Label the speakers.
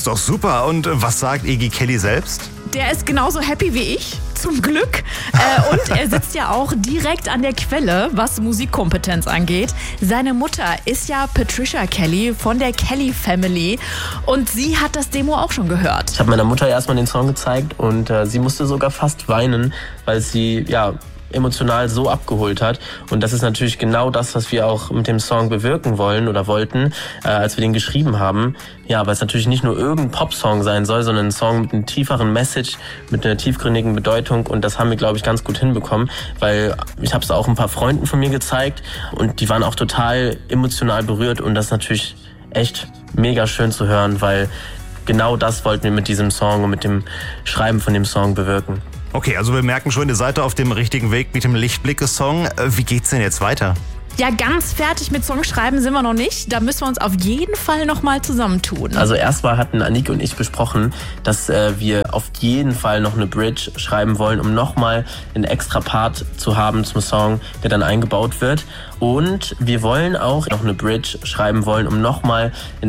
Speaker 1: ist doch super. Und was sagt Iggy Kelly selbst?
Speaker 2: Der ist genauso happy wie ich, zum Glück. Und er sitzt ja auch direkt an der Quelle, was Musikkompetenz angeht. Seine Mutter ist ja Patricia Kelly von der Kelly Family. Und sie hat das Demo auch schon gehört.
Speaker 3: Ich habe meiner Mutter erstmal den Song gezeigt und sie musste sogar fast weinen, weil sie emotional so abgeholt hat. Und das ist natürlich genau das, was wir auch mit dem Song bewirken wollen oder wollten, als wir den geschrieben haben. Ja, weil es natürlich nicht nur irgendein Popsong sein soll, sondern ein Song mit einem tieferen Message, mit einer tiefgründigen Bedeutung. Und das haben wir, glaube ich, ganz gut hinbekommen, weil ich habe es auch ein paar Freunden von mir gezeigt und die waren auch total emotional berührt. Und das ist natürlich echt mega schön zu hören, weil genau das wollten wir mit diesem Song und mit dem Schreiben von dem Song bewirken.
Speaker 1: Okay, also wir merken schon, ihr seid auf dem richtigen Weg mit dem Lichtblicke-Song. Wie geht's denn jetzt weiter?
Speaker 2: Ja, ganz fertig mit Songschreiben sind wir noch nicht. Da müssen wir uns auf jeden Fall nochmal zusammentun.
Speaker 3: Also erstmal hatten Anike und ich besprochen, dass wir auf jeden Fall noch eine Bridge schreiben wollen, um nochmal einen extra Part zu haben zum Song, der dann eingebaut wird. Und wir wollen auch noch eine Bridge schreiben wollen, um nochmal einen